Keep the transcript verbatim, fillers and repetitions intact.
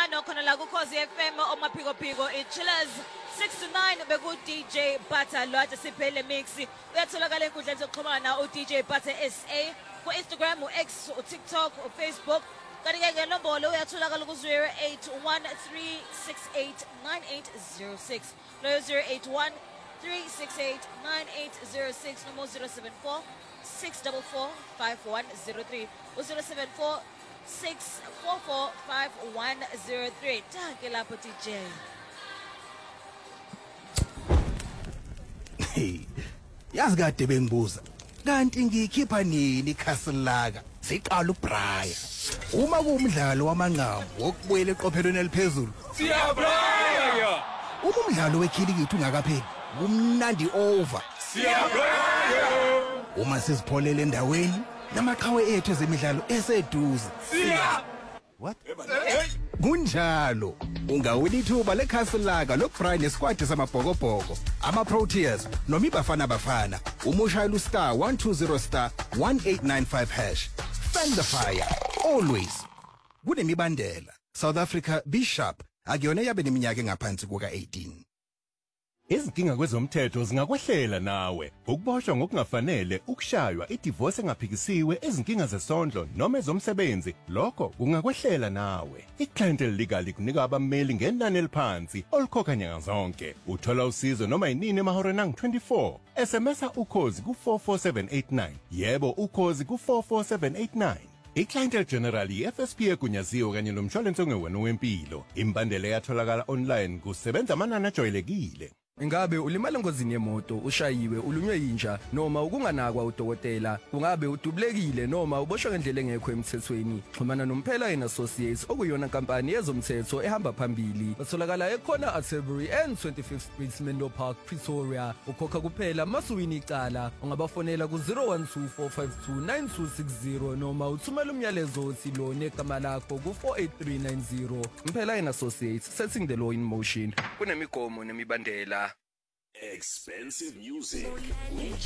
Mano khona la kuKhosi F M omaphiko phiko ichillers six to nine beku D J Butter Lwathi siphele mix uyatholakala enkundleni zokuxhumana u D J Butter S A ku Instagram u X u TikTok u Facebook kanti ke ngenombolo uyatholakala ku zero eight one three six eight nine eight zero six no zero eight one three six eight nine eight zero six no zero seven four six four four five one zero three u zero seven four six four four five one zero three take lapho D J. Hey, yazi kade bengibuza kanti ngikhipha nini ikhasini laka siqala uBrian uma kuumdlalo wamanqamu wokubuyela eqophelweni eliphezulu siyabraya uma umdlalo wekhilikithi ungakapheli kumnandi over siyabraya uma sizipholele endaweni namaqhawe ethu ezemidlalo eseduze siya what kunjalo ungawina ithuba lekhasi laka lokuBrian nesquad samabhokobhoko ama Proteas noma iBafana Bafana umushayela ustar one two zero star one eight nine five hash fan the fire always kunemibandela South Africa be sharp akuyona yabe neminyaka engaphansi kuka eighteen. Izinkinga kwezomthetho zingakwehlela nawe. Ukuboshwa ngokungafanele, ukushaywa, idivorce engaphikisiwe, izinkinga zesondlo noma ezomsebenzi, lokho kungakwehlela nawe. iClientele Legal kunika abameli ngenani eliphansi olikhokha nyanga zonke. Uthola usizo noma yinini emahoreni angu twenty-four. S M S ukhozi ku four four seven eight nine. Yebo ukhozi ku four four seven eight nine. iClientele General F S P egunyaziwe kanye nomshwalense ongewena wempilo. Imbandela yatholakala online kusebenza amanani ajwayelekile. Ingabe ulimala engozini yemoto, ushayiwe, ulunywe yinja noma ukunganakwa udokotela, kungabe udubulekile noma uboshwe ngendlela engekho emthethweni, xhumana noMphela and Associates okuyona inkampani yezomthetho ehamba phambili. Batholakala ekhona Atterbury and twenty-fifth Street Menlo Park, Pretoria. Ukhokha kuphela masuwini icala. Ungabafonela ku zero one two four five two nine two six zero noma uthumela umyalezo othi lo negama lakho ku four eight three nine zero. Mphela and Associates, setting the law in motion. Kunemigomo nemibandela. expensive music.